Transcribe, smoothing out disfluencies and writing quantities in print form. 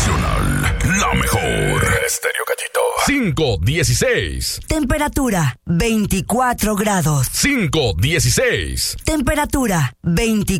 Nacional, la mejor. Estéreo Gallito. 5:16. Temperatura 24 grados. 5:16. Temperatura 24